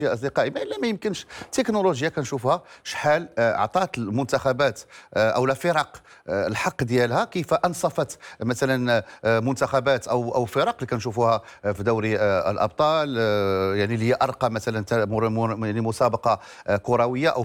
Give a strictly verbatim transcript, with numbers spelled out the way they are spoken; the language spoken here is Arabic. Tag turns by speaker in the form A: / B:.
A: يا اصدقائي، ما لا ما يمكنش. التكنولوجيا كنشوفها شحال آه، عطات المنتخبات آه، او الفرق آه، الحق ديالها، كيف انصفت مثلا آه، منتخبات او او فرق اللي كنشوفوها آه، في دوري آه، الابطال، آه، يعني اللي هي ارقى مثلا تا- مر- مر- يعني مسابقه آه، كرويه او